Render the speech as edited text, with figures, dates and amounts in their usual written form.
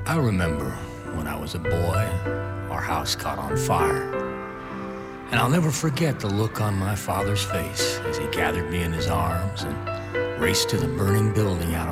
I remember when I was a boy, our house caught on fire. And I'll never forget the look on my father's face as he gathered me in his arms and raced to the burning building out